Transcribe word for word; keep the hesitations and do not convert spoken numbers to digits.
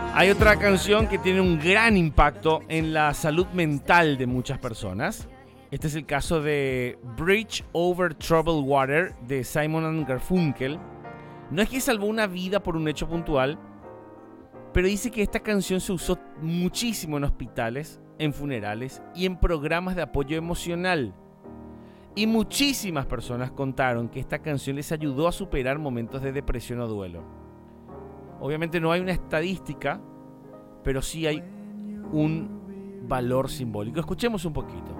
Hay otra canción que tiene un gran impacto en la salud mental de muchas personas. Este es el caso de Bridge Over Troubled Water de Simon and Garfunkel. No es que salvó una vida por un hecho puntual, pero dice que esta canción se usó muchísimo en hospitales, en funerales y en programas de apoyo emocional. Y muchísimas personas contaron que esta canción les ayudó a superar momentos de depresión o duelo. Obviamente no hay una estadística, pero sí hay un valor simbólico. Escuchemos un poquito.